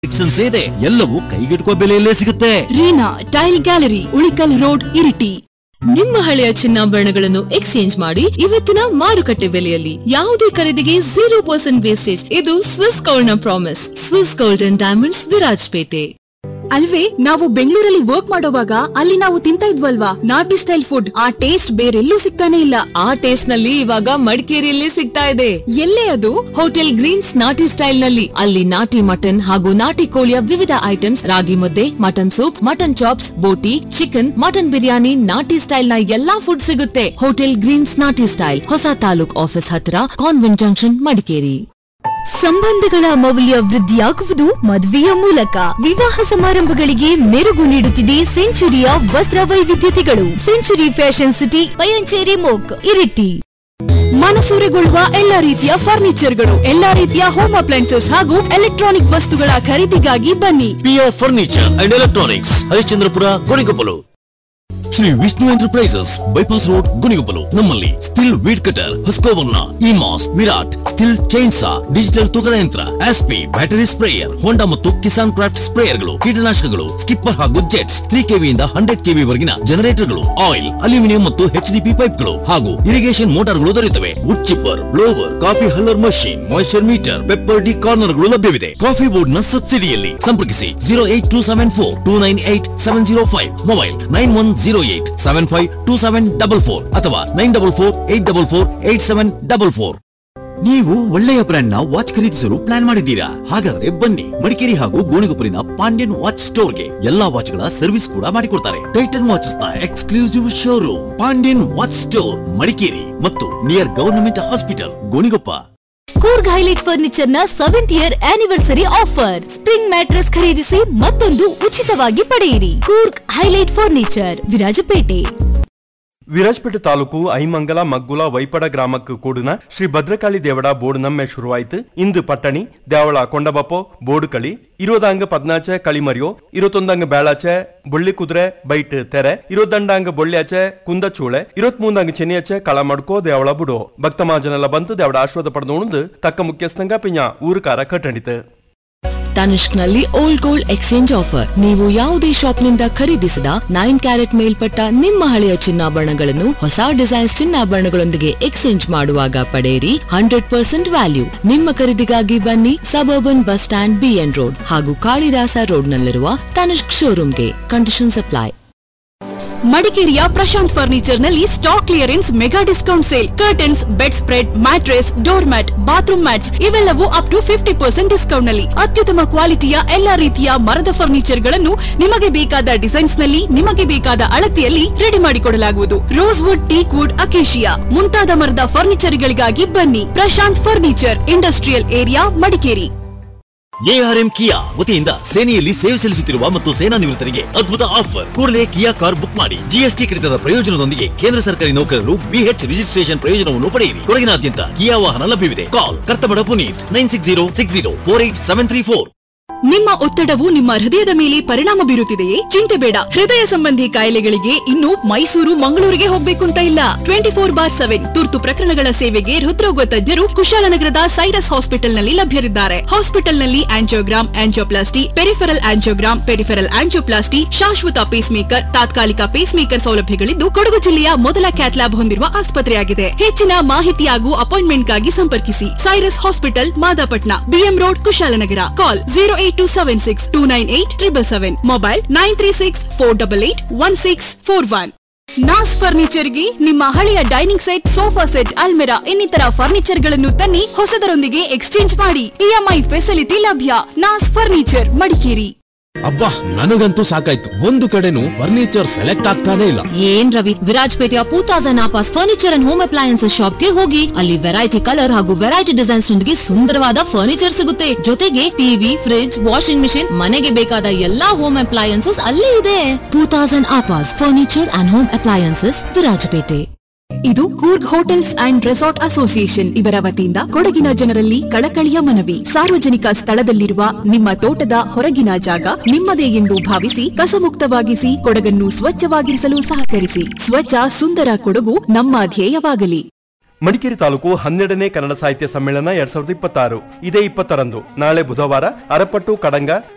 ಇದೆ ಎಲ್ಲವೂ ಕೈಗೆಟುಕುವ ಬೆಲೆಯಲ್ಲೇ ಸಿಗುತ್ತೆ. Reena tail gallery, Ulikkal road, Iritty. ನಿಮ್ಮ ಹಳೆಯ ಚಿನ್ನಾಭರಣಗಳನ್ನು ಎಕ್ಸ್ಚೇಂಜ್ ಮಾಡಿ ಇವತ್ತಿನ ಮಾರುಕಟ್ಟೆ ಬೆಲೆಯಲ್ಲಿ ಯಾವುದೇ ಖರೀದಿಗೆ 0% ವೇಸ್ಟೇಜ್. ಇದು ಸ್ವಿಸ್ ಗೋಲ್ಡ್ ನ promise. Swiss gold and diamonds, Virajpet. ಅಲ್ವೇ, ನಾವು ಬೆಂಗಳೂರಲ್ಲಿ ವರ್ಕ್ ಮಾಡೋವಾಗ ಅಲ್ಲಿ ನಾವು ತಿಂತ ಇದ್ವಲ್ವಾ ನಾಟಿ ಸ್ಟೈಲ್ ಫುಡ್, ಆ ಟೇಸ್ಟ್ ಬೇರೆಲ್ಲೂ ಸಿಗ್ತಾನೆ ಇಲ್ಲ. ಆ ಟೇಸ್ಟ್ ನಲ್ಲಿ ಇವಾಗ ಮಡಿಕೇರಿಯಲ್ಲಿ ಸಿಗ್ತಾ ಇದೆ. ಎಲ್ಲೇ ಅದು? ಹೋಟೆಲ್ ಗ್ರೀನ್ಸ್ ನಾಟಿ ಸ್ಟೈಲ್ ನಲ್ಲಿ. ಅಲ್ಲಿ ನಾಟಿ ಮಟನ್ ಹಾಗೂ ನಾಟಿ ಕೋಳಿಯ ವಿವಿಧ ಐಟಮ್ಸ್, ರಾಗಿ ಮುದ್ದೆ, ಮಟನ್ ಸೂಪ್, ಮಟನ್ ಚಾಪ್ಸ್, ಬೋಟಿ, ಚಿಕನ್, ಮಟನ್ ಬಿರಿಯಾನಿ, ನಾಟಿ ಸ್ಟೈಲ್ ನ ಎಲ್ಲಾ ಫುಡ್ ಸಿಗುತ್ತೆ. ಹೋಟೆಲ್ ಗ್ರೀನ್ಸ್ ನಾಟಿ ಸ್ಟೈಲ್, ಹೊಸ ತಾಲೂಕ್ ಆಫೀಸ್ ಹತ್ತಿರ, ಕಾನ್ವೆಂಟ್ ಜಂಕ್ಷನ್, ಮಡಿಕೇರಿ. ಸಂಬಂಧಗಳ ಮೌಲ್ಯ ವೃದ್ಧಿಯಾಗುವುದು ಮದುವೆಯ ಮೂಲಕ. ವಿವಾಹ ಸಮಾರಂಭಗಳಿಗೆ ಮೆರುಗು ನೀಡುತ್ತಿದೆ ಸೆಂಚುರಿಯ ವಸ್ತ್ರ ವೈವಿಧ್ಯತೆಗಳು. Century fashion city, Payanchery ಮೋಕ್, Iritty. ಮನಸೂರೆಗೊಳ್ಳುವ ಎಲ್ಲಾ ರೀತಿಯ ಫರ್ನಿಚರ್ಗಳು, ಎಲ್ಲಾ ರೀತಿಯ ಹೋಮ್ ಅಪ್ಲೈನ್ಸಸ್ ಹಾಗೂ ಎಲೆಕ್ಟ್ರಾನಿಕ್ ವಸ್ತುಗಳ ಖರೀದಿಗಾಗಿ ಬನ್ನಿ. PR furniture and electronics, Harishchandrapura, Gunigoppalu. Shri Vishnu enterprises, bypass road, Gunigoppalu. ನಮ್ಮಲ್ಲಿ still weed cutter, ಹಸ್ಕೋವರ್ನ, ಇಮಾಸ್, Virat, still chainsaw, digital ತೂಕದ ಯಂತ್ರ, ಆಸ್ಪಿ, ಬ್ಯಾಟರಿ ಸ್ಪ್ರೇಯರ್, ಹೋಂಡಾ ಮತ್ತು ಕಿಸಾನ್ ಕ್ರಾಫ್ಟ್ ಸ್ಪ್ರೇಯರ್ಗಳು, ಕೀಟನಾಶಕಗಳು, ಸ್ಕಿಪ್ಪರ್ ಹಾಗೂ ಜೆಟ್ಸ್, 3 kV ಇಂದ 100 kV ವರೆಗಿನ ಜನರೇಟರ್ಗಳು, ಆಯಿಲ್, ಅಲ್ಯೂಮಿನಿಯಂ ಮತ್ತು HDP ಪೈಪ್ಗಳು ಹಾಗೂ ಇರಿಗೇಷನ್ ಮೋಟಾರ್ಗಳು ದೊರೆಯುತ್ತವೆ. Wood chipper, blower, coffee huller machine, moisture metre, pepper D ಕಾರ್ನರ್ಗಳು ಲಭ್ಯವಿದೆ. ಕಾಫಿ ಬೋರ್ಡ್ ನ ಸಬ್ಸಿಡಿಯಲ್ಲಿ. ಸಂಪರ್ಕಿಸಿ 08274298705, ಮೊಬೈಲ್ 9108752744 ಅಥವಾ 9448448744. ನೀವು ಒಳ್ಳೆಯ ಬ್ರ್ಯಾಂಡ್ ನ ವಾಚ್ ಖರೀದಿಸಲು ಪ್ಲಾನ್ ಮಾಡಿದ್ದೀರಾ? ಹಾಗಾದ್ರೆ ಬನ್ನಿ ಮಡಿಕೇರಿ ಹಾಗೂ ಗೋಣಿಗೊಪ್ಪಲಿನ ಪಾಂಡ್ಯನ್ ವಾಚ್ ಸ್ಟೋರ್ಗೆ. ಎಲ್ಲಾ ವಾಚ್ ಗಳ ಸರ್ವಿಸ್ ಕೂಡ ಮಾಡಿಕೊಡ್ತಾರೆ. ಟೈಟನ್ ವಾಚಸ್ ನ exclusive showroom Pandyan watch store, Madikeri ಮತ್ತು near government hospital, Gonigoppa. Coorg highlight furniture ನ 7th year anniversary offer. Spring mattress ಖರೀದಿಸಿ ಮತ್ತೊಂದು ಉಚಿತವಾಗಿ ಪಡೆಯಿರಿ. Coorg highlight furniture, Virajpet. ವಿರಾಜಪೇಟೆ ತಾಲೂಕು ಐಮಂಗಲ ಮಗ್ಗುಲ ವೈಪಡ ಗ್ರಾಮಕ್ಕೆ ಕೂಡಿನ ಶ್ರೀ ಭದ್ರಕಾಳಿ ದೇವಡ ಬೋರ್ಡ್ ನಮ್ಮೆ ಶುರುವಾಯಿತು. ಇಂದು ಪಟ್ಟಣಿ ದೇವಳ ಕೊಂಡಬಪ್ಪೋ ಬೋರ್ಡ್ ಕಳಿ 20 14 കളിಮರಿಯೋ, 21 ಬೇಳಾಚೆ ಬುಳ್ಳಿ ಕುದುರೆ ಬೈಟ್ ತೆರೆ, 22 ಬೊಳ್ಳ್ಯಾಚೆ ಕುಂದಚೂಳೆ, 23 ಚೆನ್ನಿಯಾಚೆ ಕಳ ಮಡ್ಕೋ ದೇವಳ ಬುಡೋ. ಭಕ್ತ ಮಹಾಜನೆಲ್ಲ ಬಂತು ದೇವಡ ಆಶೀರ್ವಾದ ಪಡೆದು ತಕ್ಕ ಮುಖ್ಯಸ್ಥಂಗ ಪಿಂಜ ಊರುಕಾರ ಕಟ್ಟಣಿತು. ತನಿಷ್ಕ್ ನಲ್ಲಿ ಓಲ್ಡ್ ಗೋಲ್ಡ್ ಎಕ್ಸ್ಚೇಂಜ್ ಆಫರ್. ನೀವು ಯಾವುದೇ ಶಾಪ್ ನಿಂದ ಖರೀದಿಸಿದ 9 ಕ್ಯಾರೆಟ್ ಮೇಲ್ಪಟ್ಟ ನಿಮ್ಮ ಹಳೆಯ ಚಿನ್ನಾಭರಣಗಳನ್ನು ಹೊಸ ಡಿಸೈನ್ಸ್ ಚಿನ್ನಾಭರಣಗಳೊಂದಿಗೆ ಎಕ್ಸ್ಚೇಂಜ್ ಮಾಡುವಾಗ ಪಡೆಯಿರಿ 100% ವ್ಯಾಲ್ಯೂ. ನಿಮ್ಮ ಖರೀದಿಗಾಗಿ ಬನ್ನಿ suburban bus stand, BN road ಹಾಗೂ ಕಾಳಿದಾಸ ರೋಡ್ ನಲ್ಲಿರುವ ತನಿಷ್ಕ್ ಶೋರೂಮ್ಗೆ. Conditions apply. ಮಡಿಕೇರಿಯ ಪ್ರಶಾಂತ್ ಫರ್ನಿಚರ್ ನಲ್ಲಿ stock clearance mega discount sale. Curtains, bed spread, mattress, door mat, bathroom mats ಇವೆಲ್ಲವೂ ಅಪ್ ಟು 50% ಡಿಸ್ಕೌಂಟ್ ನಲ್ಲಿ. ಅತ್ಯುತ್ತಮ ಕ್ವಾಲಿಟಿಯ ಎಲ್ಲಾ ರೀತಿಯ ಮರದ ಫರ್ನಿಚರ್ ಗಳನ್ನು ನಿಮಗೆ ಬೇಕಾದ ಡಿಸೈನ್ಸ್ ನಲ್ಲಿ, ನಿಮಗೆ ಬೇಕಾದ ಅಳತೆಯಲ್ಲಿ ರೆಡಿ ಮಾಡಿಕೊಡಲಾಗುವುದು. Rose wood, teak wood, acacia ಮುಂತಾದ ಮರದ ಫರ್ನಿಚರ್ ಗಳಿಗಾಗಿ ಬನ್ನಿ Prashant furniture, industrial area, Madikeri. ARM ಕಿಯಾ ವತಿಯಿಂದ ಸೇನೆಯಲ್ಲಿ ಸೇವೆ ಸಲ್ಲಿಸುತ್ತಿರುವ ಮತ್ತು ಸೇನಾ ನಿವೃತ್ತರಿಗೆ ಅದ್ಭುತ ಆಫರ್. ಕೂಡಲೇ ಕಿಯಾ ಕಾರ್ ಬುಕ್ ಮಾಡಿ. GST ಕಡಿತದ ಪ್ರಯೋಜನದೊಂದಿಗೆ ಕೇಂದ್ರ ಸರ್ಕಾರಿ ನೌಕರರು BH ರಿಜಿಸ್ಟ್ರೇಷನ್ ಪ್ರಯೋಜನವನ್ನು ಪಡೆಯಿರಿ. ಕೊಡಗಿನಾದ್ಯಂತ ಕಿಯಾ ವಾಹನ ಲಭ್ಯವಿದೆ. ಕಾಲ್ ಕರ್ತಮಡ ಪುನೀತ್ 9606048734. ನಿಮ್ಮ ಒತ್ತಡವು ನಿಮ್ಮ ಹೃದಯದ ಮೇಲೆ ಪರಿಣಾಮ ಬೀರುತ್ತಿದೆಯೇ? ಚಿಂತೆ ಬೇಡ. ಹೃದಯ ಸಂಬಂಧಿ ಕಾಯಿಲೆಗಳಿಗೆ ಇನ್ನು ಮೈಸೂರು, ಮಂಗಳೂರಿಗೆ ಹೋಗ್ಬೇಕು ಅಂತ ಇಲ್ಲ. 24/7 ತುರ್ತು ಪ್ರಕರಣಗಳ ಸೇವೆಗೆ ಹೃದ್ರೋಗ ತಜ್ಞರು ಕುಶಾಲನಗರದ ಸೈರಸ್ ಹಾಸ್ಪಿಟಲ್ ನಲ್ಲಿ ಲಭ್ಯರಿದ್ದಾರೆ. ಹಾಸ್ಪಿಟಲ್ ನಲ್ಲಿ angiogram, angioplasty, peripheral angiogram, peripheral angioplasty, ಶಾಶ್ವತ ಪೇಸ್ ಮೇಕರ್, ತಾತ್ಕಾಲಿಕ ಪೇಸ್ ಮೇಕರ್ ಸೌಲಭ್ಯಗಳಿದ್ದು ಕೊಡಗು ಜಿಲ್ಲೆಯ ಮೊದಲ ಕ್ಯಾತ್ ಲ್ಯಾಬ್ ಹೊಂದಿರುವ ಆಸ್ಪತ್ರೆಯಾಗಿದೆ. ಹೆಚ್ಚಿನ ಮಾಹಿತಿ ಹಾಗೂ ಅಪಾಯಿಂಟ್ಮೆಂಟ್ಗಾಗಿ ಸಂಪರ್ಕಿಸಿ Cyrus hospital, Madapatna, BM road, Kushalnagar. ಕಾಲ್ 08276298777. ಮೊಬೈಲ್ 9364881641. ನಾಸ್ ಫರ್ನಿಚರ್ಗೆ ನಿಮ್ಮ ಹಳೆಯ dining set, sofa set, almirah ಇನ್ನಿತರ ಫರ್ನಿಚರ್ ಗಳನ್ನು ತನ್ನಿ ಹೊಸದರೊಂದಿಗೆ ಎಕ್ಸ್ಚೇಂಜ್ ಮಾಡಿ. EMI ಫೆಸಿಲಿಟಿ ಲಭ್ಯ. ನಾಸ್ ಫರ್ನಿಚರ್, ಮಡಿಕೇರಿ. ಅಬ್ಬಾ, ನನಗಂತೂ ಸಾಕಾಯ್ತು. ಒಂದು ಕಡೆನೂ ಫರ್ನಿಚರ್ ಸೆಲೆಕ್ಟ್ ಆಗ್ತಾನೆ ಇಲ್ಲ. ಏನ್ Ravi, ವಿರಾಜ್ಪೇಟೆಯ 2000 ಆಪಾಸ್ furniture and home appliances ಶಾಪ್ಗೆ ಹೋಗಿ. ಅಲ್ಲಿ ವೆರೈಟಿ ಕಲರ್ ಹಾಗೂ ವೆರೈಟಿ ಡಿಸೈನ್ಸ್ ನೊಂದಿಗೆ ಸುಂದರವಾದ ಫರ್ನಿಚರ್ ಸಿಗುತ್ತೆ. ಜೊತೆಗೆ ಟಿವಿ, ಫ್ರಿಡ್ಜ್, ವಾಷಿಂಗ್ ಮಿಷಿನ್, ಮನೆಗೆ ಬೇಕಾದ ಎಲ್ಲಾ ಹೋಮ್ ಅಪ್ಲಯನ್ಸಸ್ ಅಲ್ಲೇ ಇದೆ. 2000 ಆಪಾಸ್ furniture and home appliances, Virajpet. ಇದು Coorg hotels and resort association ಇವರ ವತಿಯಿಂದ ಕೊಡಗಿನ ಜನರಲ್ಲಿ ಕಳಕಳಿಯ ಮನವಿ. ಸಾರ್ವಜನಿಕ ಸ್ಥಳದಲ್ಲಿರುವ ನಿಮ್ಮ ತೋಟದ ಹೊರಗಿನ ಜಾಗ ನಿಮ್ಮದೇ ಎಂದು ಭಾವಿಸಿ ಕಸಮುಕ್ತವಾಗಿಸಿ ಕೊಡಗನ್ನು ಸ್ವಚ್ಛವಾಗಿರಿಸಲು ಸಹಕರಿಸಿ. ಸ್ವಚ್ಛ ಸುಂದರ ಕೊಡಗು ನಮ್ಮ ಧ್ಯೇಯವಾಗಲಿ. ಮಡಿಕೇರಿ ತಾಲೂಕು 12ನೇ ಕನ್ನಡ ಸಾಹಿತ್ಯ ಸಮ್ಮೇಳನ 2026 ಇದೇ 20ರಂದು, ನಾಳೆ ಬುಧವಾರ ಅರಪಟ್ಟು ಕಡಂಗ